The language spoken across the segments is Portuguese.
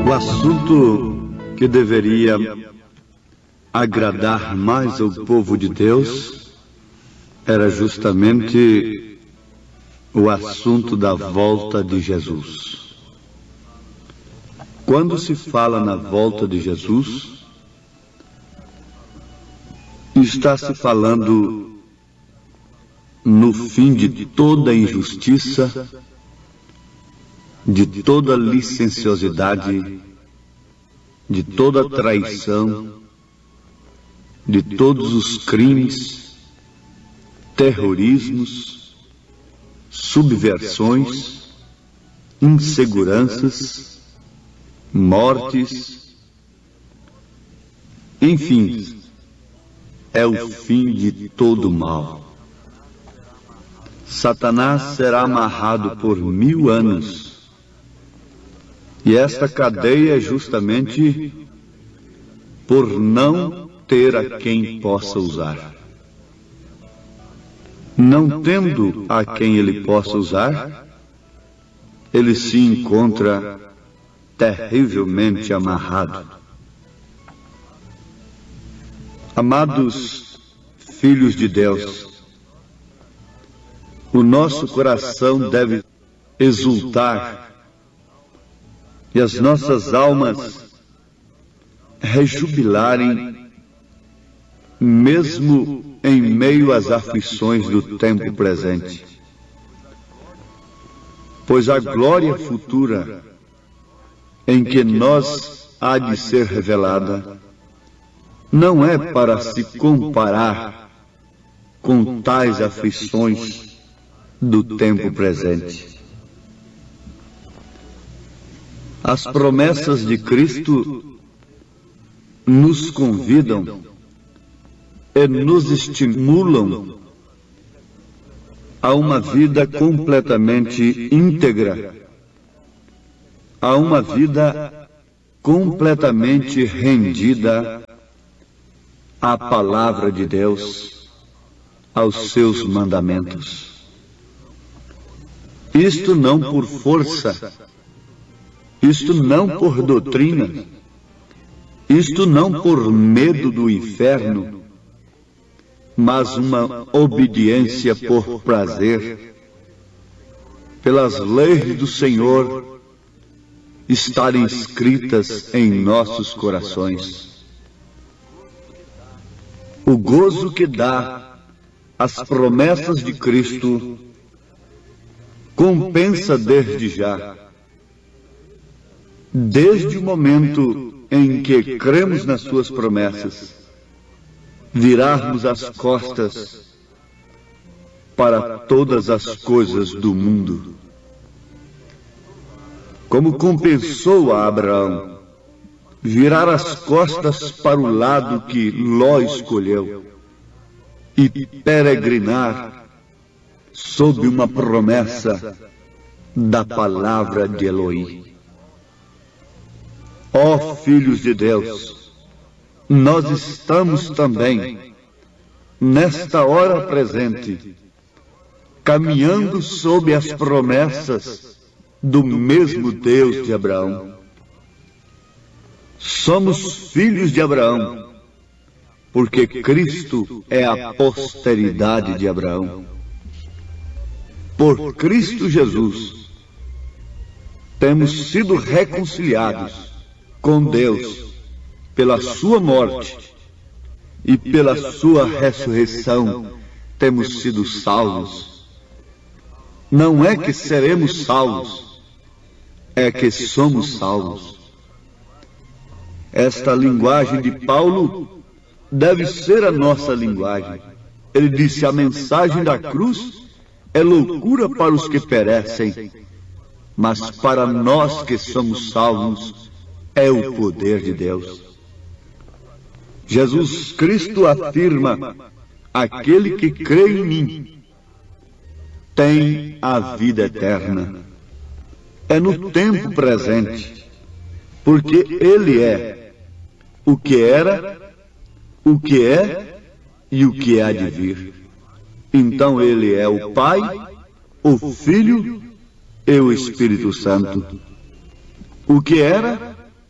O assunto que deveria agradar mais ao povo de Deus era justamente o assunto da volta de Jesus. Quando se fala na volta de Jesus, está se falando no fim de toda injustiça, de toda licenciosidade, de toda traição, de todos os crimes, terrorismos, subversões, inseguranças, mortes, enfim, é o fim de todo mal. Satanás será amarrado por 1000 anos. E esta cadeia é justamente por não ter a quem possa usar. Não tendo a quem ele possa usar, ele se encontra terrivelmente amarrado. Amados filhos de Deus, o nosso coração deve exultar e as nossas almas rejubilarem, mesmo em meio às aflições do tempo presente. Pois a glória futura em que nós há de ser revelada não é para se comparar com tais aflições do tempo presente. As promessas de Cristo nos convidam e nos estimulam a uma vida completamente íntegra, a uma vida completamente rendida à palavra de Deus, aos seus mandamentos. Isto não por força, isto não por doutrina, isto não por medo do inferno, mas uma obediência por prazer, pelas leis do Senhor estarem escritas em nossos corações. O gozo que dá as promessas de Cristo compensa desde já. Desde o momento em que cremos nas suas promessas, virarmos as costas para todas as coisas do mundo. Como compensou a Abraão virar as costas para o lado que Ló escolheu e peregrinar sob uma promessa da palavra de Elohim. Ó filhos de Deus, nós estamos também, nesta hora presente, caminhando sob as promessas do mesmo Deus de Abraão. Somos filhos de Abraão, porque Cristo é a posteridade de Abraão. Por Cristo Jesus, temos sido reconciliados com Deus pela sua morte e pela sua ressurreição temos sido salvos. Não é que seremos salvos, é que somos salvos. Esta linguagem de Paulo deve ser a nossa linguagem. Ele disse: a mensagem da cruz é loucura para os que perecem, mas para nós que somos salvos é o poder de Deus. Jesus Cristo afirma: aquele que crê em mim tem a vida eterna. É no tempo presente, porque Ele é o que era, o que é e o que há de vir. Então Ele é o Pai, o Filho e o Espírito Santo. O que era,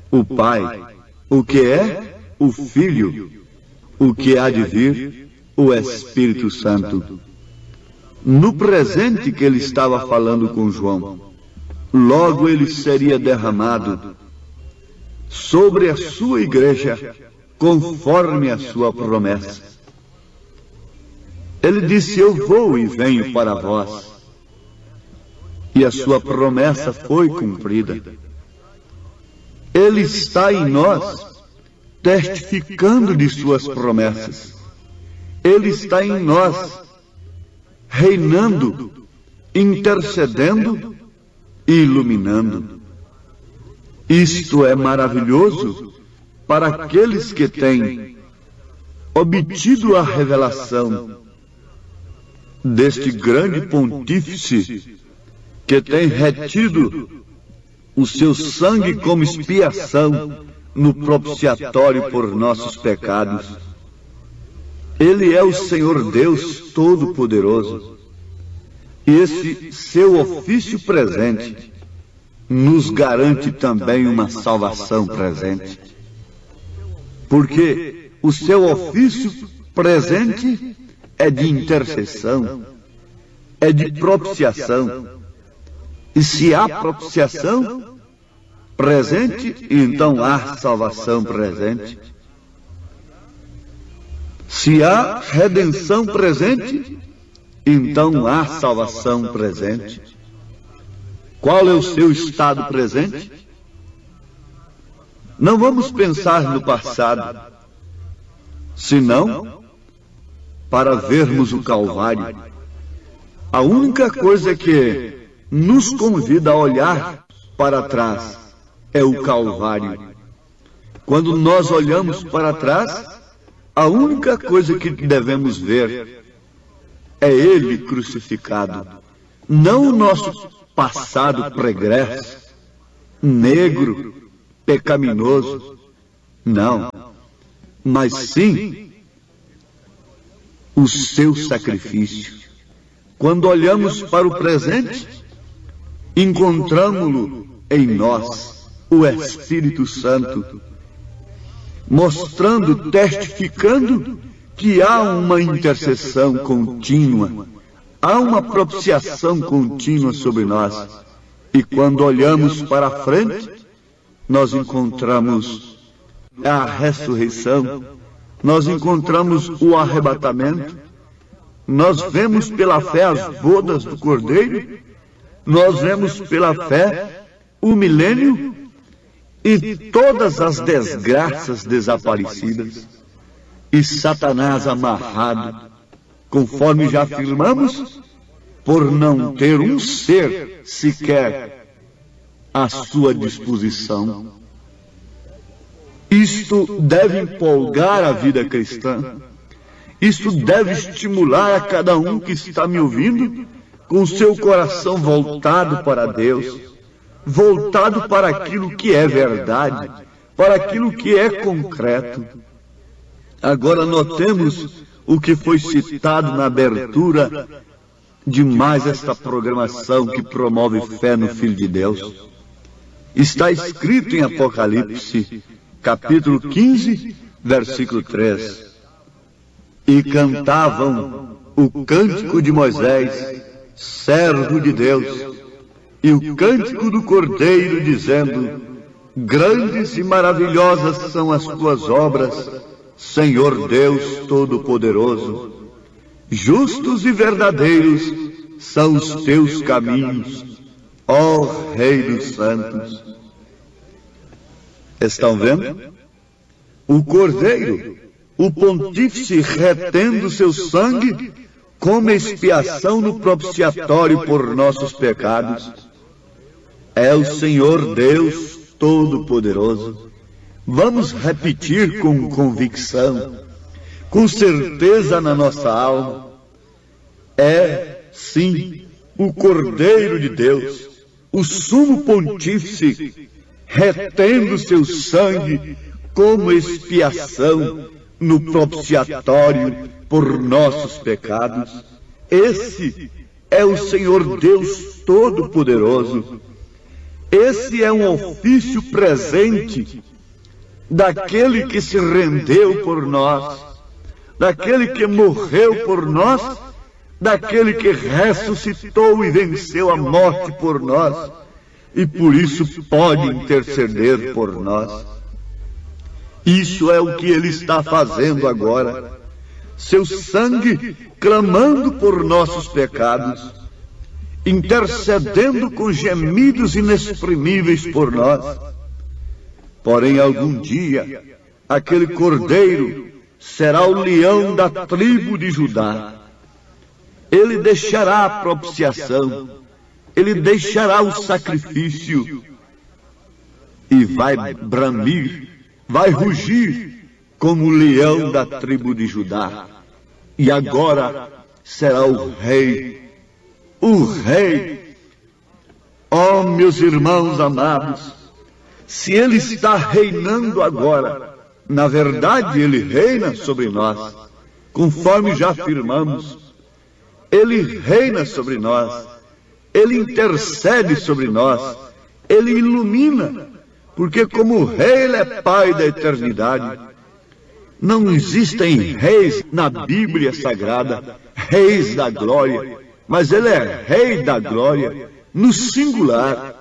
o Pai, o que é, o Filho, o que há de vir, o Espírito Santo. No presente que ele estava falando com João, logo ele seria derramado sobre a sua igreja, conforme a sua promessa. Ele disse: eu vou e venho para vós. E a sua promessa foi cumprida. Ele está em nós, testificando de suas promessas. Ele está em nós, reinando, intercedendo e iluminando. Isto é maravilhoso para aqueles que têm obtido a revelação deste grande pontífice que tem retido o seu sangue como expiação no propiciatório por nossos pecados. Ele é o Senhor Deus Todo-Poderoso. E esse seu ofício presente nos garante também uma salvação presente. Porque o seu ofício presente é de intercessão, é de propiciação. E se há propiciação presente, então há salvação presente. Se há redenção presente, então há salvação presente. Qual é o seu estado presente? Não vamos pensar no passado, senão para vermos o Calvário. A única coisa que nos convida a olhar para trás é o Calvário. Quando nós olhamos para trás, a única coisa que devemos ver é Ele crucificado, não o nosso passado pregresso, negro, pecaminoso, não, mas sim o seu sacrifício. Quando olhamos para o presente, encontramos-lo em nós, o Espírito Santo, mostrando, testificando que há uma intercessão contínua, há uma propiciação contínua sobre nós. E quando olhamos para a frente, nós encontramos a ressurreição, nós encontramos o arrebatamento, nós vemos pela fé as bodas do Cordeiro, nós vemos pela fé o milênio e todas as desgraças desaparecidas, e Satanás amarrado, conforme já afirmamos, por não ter um ser sequer à sua disposição. Isto deve empolgar a vida cristã. Isto deve estimular a cada um que está me ouvindo com seu coração voltado para Deus, voltado para aquilo que é verdade, para aquilo que é concreto. Agora notemos o que foi citado na abertura de mais esta programação que promove fé no Filho de Deus. Está escrito em Apocalipse, capítulo 15, versículo 3. E cantavam o cântico de Moisés, servo de Deus, e o cântico do Cordeiro, dizendo: grandes e maravilhosas são as tuas obras, Senhor Deus Todo-Poderoso. Justos e verdadeiros são os teus caminhos, ó Rei dos Santos. Estão vendo? O Cordeiro, o pontífice retendo seu sangue como expiação no propiciatório por nossos pecados, é o Senhor Deus Todo-Poderoso. Vamos repetir com convicção, com certeza na nossa alma: é, sim, o Cordeiro de Deus, o sumo pontífice, retendo seu sangue como expiação no propiciatório por nossos pecados. Esse é o Senhor Deus Todo-Poderoso. Esse é um ofício presente daquele que se rendeu por nós, daquele que morreu por nós, daquele que ressuscitou e venceu a morte por nós, e por isso pode interceder por nós. Isso é o que ele está fazendo agora. Seu sangue clamando por nossos pecados, intercedendo com gemidos inexprimíveis por nós. Porém, algum dia, aquele cordeiro será o leão da tribo de Judá. Ele deixará a propiciação, ele deixará o sacrifício e vai bramir, vai rugir como o leão da tribo de Judá. E agora será o rei, o rei. Oh, meus irmãos amados, se ele está reinando agora, na verdade ele reina sobre nós, conforme já afirmamos. Ele reina sobre nós, ele intercede sobre nós, ele ilumina, porque como rei ele é pai da eternidade. Não existem reis na Bíblia Sagrada, reis da glória, mas ele é rei da glória no singular.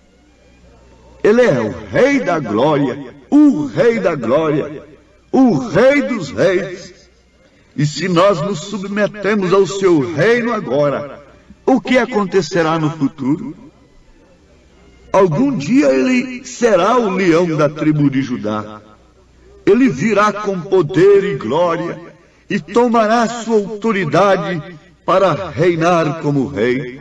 Ele é o rei da glória, o rei da glória, o rei dos reis. E se nós nos submetemos ao seu reino agora, o que acontecerá no futuro? Algum dia ele será o leão da tribo de Judá. Ele virá com poder e glória e tomará sua autoridade para reinar como rei.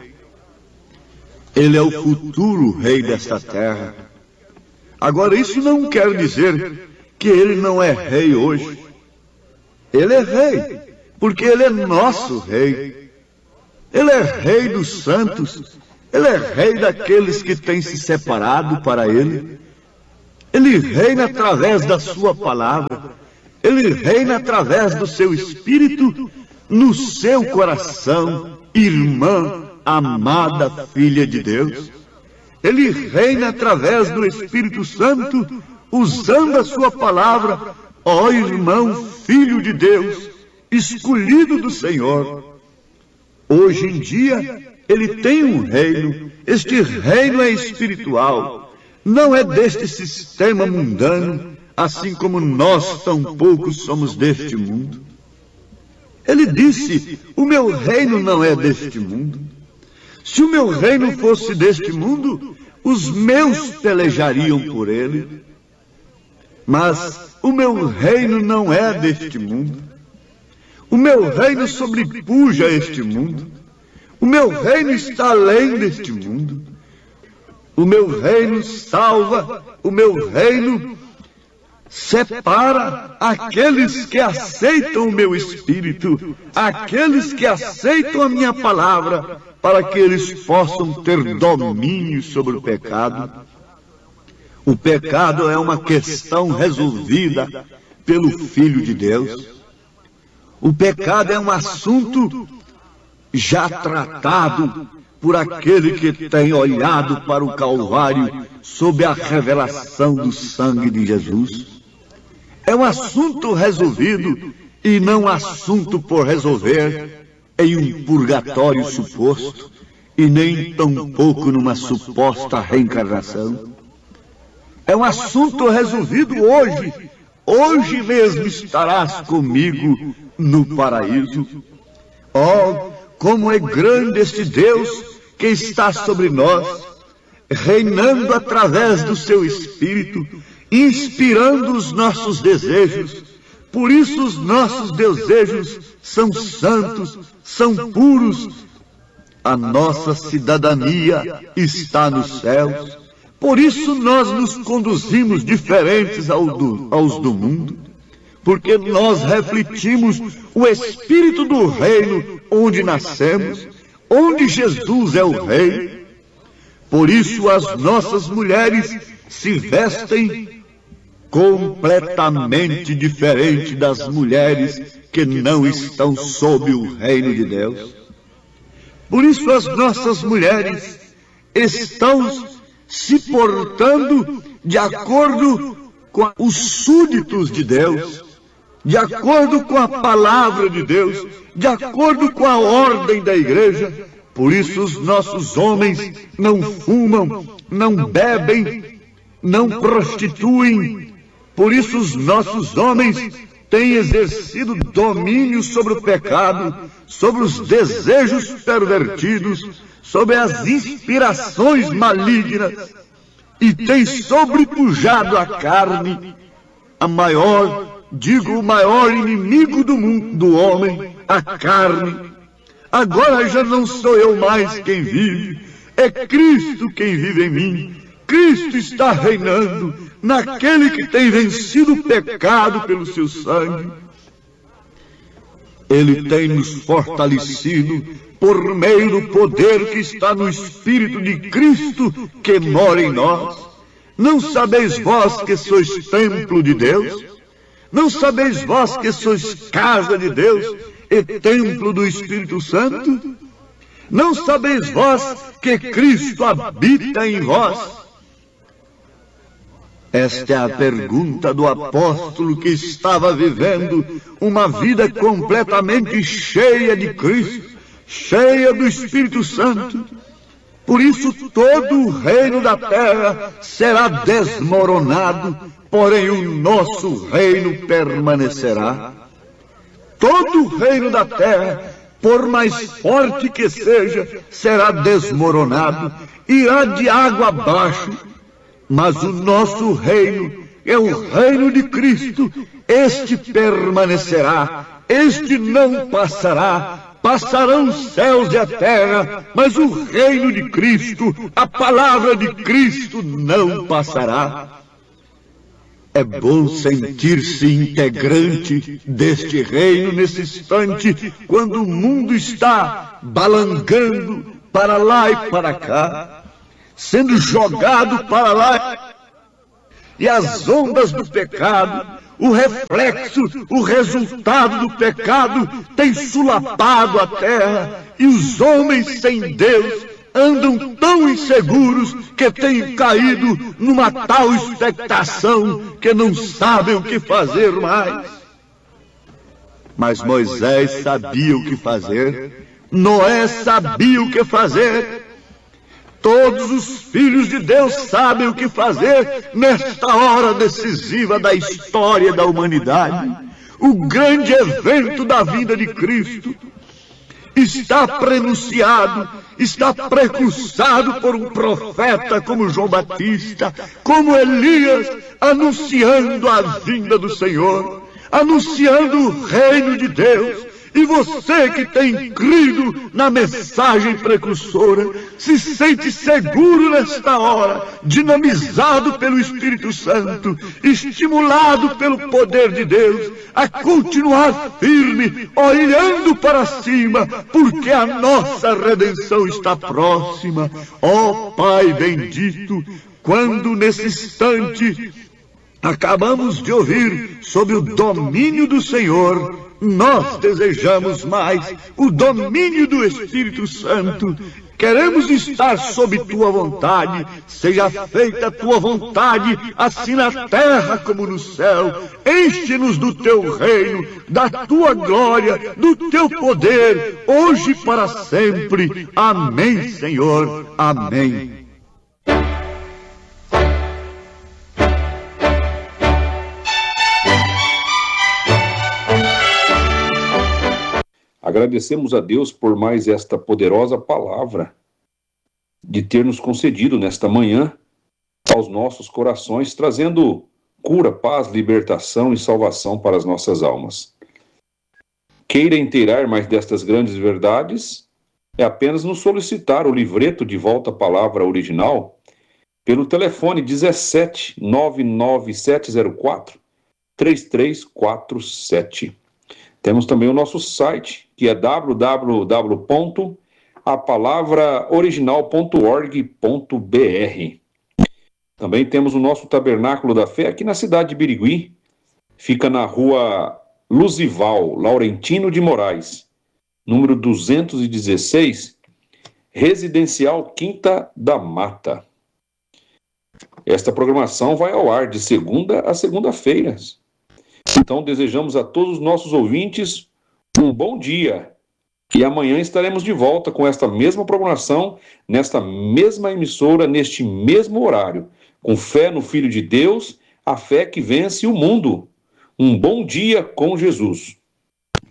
Ele é o futuro rei desta terra. Agora, isso não quer dizer que ele não é rei hoje. Ele é rei, porque ele é nosso rei. Ele é rei dos santos. Ele é rei daqueles que têm se separado para ele. Ele reina através da sua palavra. Ele reina através do seu espírito no seu coração, irmã, amada filha de Deus. Ele reina através do Espírito Santo, usando a sua palavra. Ó irmão, filho de Deus, escolhido do Senhor. Hoje em dia, ele tem um reino. Este reino é espiritual. Não é deste sistema mundano, assim como nós tampouco somos deste mundo. Ele disse, o meu reino não é deste mundo. Se o meu reino fosse deste mundo, os meus pelejariam por ele. Mas o meu reino não é deste mundo. O meu reino sobrepuja este mundo. O meu reino está além deste mundo. O meu reino salva, o meu reino separa aqueles que aceitam o meu Espírito, aqueles que aceitam a minha palavra, para que eles possam ter domínio sobre o pecado. O pecado é uma questão resolvida pelo Filho de Deus. O pecado é um assunto já tratado por aquele que tem olhado para o Calvário sob a revelação do sangue de Jesus. É um assunto resolvido e não assunto por resolver em um purgatório suposto e nem tampouco numa suposta reencarnação. É um assunto resolvido hoje. Hoje mesmo estarás comigo no paraíso. Oh, como é grande este Deus que está sobre nós, reinando através do seu Espírito, inspirando os nossos desejos. Por isso os nossos desejos são santos, são puros. A nossa cidadania está nos céus. Por isso nós nos conduzimos diferentes aos do mundo, porque nós refletimos o Espírito do reino onde nascemos, onde Jesus é o Rei. Por isso as nossas mulheres se vestem completamente diferente das mulheres que não estão sob o reino de Deus. Por isso as nossas mulheres estão se portando de acordo com os súditos de Deus, de acordo com a palavra de Deus, de acordo com a ordem da igreja. Por isso os nossos homens não fumam, não bebem, não prostituem. Por isso os nossos homens têm exercido domínio sobre o pecado, sobre os desejos pervertidos, sobre as inspirações malignas, e têm sobrepujado a carne, o maior inimigo do mundo, do homem, a carne. Agora já não sou eu mais quem vive, é Cristo quem vive em mim. Cristo está reinando naquele que tem vencido o pecado pelo seu sangue. Ele tem nos fortalecido por meio do poder que está no Espírito de Cristo que mora em nós. Não sabeis vós que sois templo de Deus? Não sabeis vós que sois casa de Deus e templo do Espírito Santo? Não sabeis vós que Cristo habita em vós? Esta é a pergunta do apóstolo que estava vivendo uma vida completamente cheia de Cristo, cheia do Espírito Santo. Por isso todo o reino da terra será desmoronado, porém o nosso reino permanecerá. Todo o reino da terra, por mais forte que seja, será desmoronado, irá de água abaixo. Mas o nosso reino é o reino de Cristo. Este permanecerá, este não passará. Passarão os céus e a terra, mas o reino de Cristo, a palavra de Cristo não passará. É bom sentir-se integrante deste reino nesse instante, quando o mundo está balangando para lá e para cá, sendo jogado para lá, e as ondas do pecado, o reflexo, o resultado do pecado tem sulapado a terra, e os homens sem Deus andam tão inseguros que têm caído numa tal expectação que não sabem o que fazer mais. Mas Moisés sabia o que fazer, Noé sabia o que fazer. Todos os filhos de Deus sabem o que fazer nesta hora decisiva da história da humanidade. O grande evento da vida de Cristo está prenunciado, está precursado por um profeta como João Batista, como Elias, anunciando a vinda do Senhor, anunciando o reino de Deus. E você que tem crido na mensagem precursora, se sente seguro nesta hora, dinamizado pelo Espírito Santo, estimulado pelo poder de Deus, a continuar firme, olhando para cima, porque a nossa redenção está próxima. Ó Pai bendito, quando nesse instante acabamos de ouvir sobre o domínio do Senhor, nós desejamos mais o domínio do Espírito Santo. Queremos estar sob Tua vontade. Seja feita a Tua vontade, assim na terra como no céu. Enche-nos do Teu reino, da Tua glória, do Teu poder, hoje e para sempre. Amém, Senhor. Amém. Agradecemos a Deus por mais esta poderosa palavra de ter nos concedido nesta manhã aos nossos corações, trazendo cura, paz, libertação e salvação para as nossas almas. Queira inteirar mais destas grandes verdades, é apenas nos solicitar o livreto de volta à palavra original pelo telefone 17 99704 3347. Temos também o nosso site, que é www.apalavraoriginal.org.br. Também temos o nosso Tabernáculo da Fé aqui na cidade de Birigui. Fica na rua Luzival, Laurentino de Moraes, número 216, Residencial Quinta da Mata. Esta programação vai ao ar de segunda a segunda-feiras. Então, desejamos a todos os nossos ouvintes um bom dia. E amanhã estaremos de volta com esta mesma programação, nesta mesma emissora, neste mesmo horário. Com fé no Filho de Deus, a fé que vence o mundo. Um bom dia com Jesus.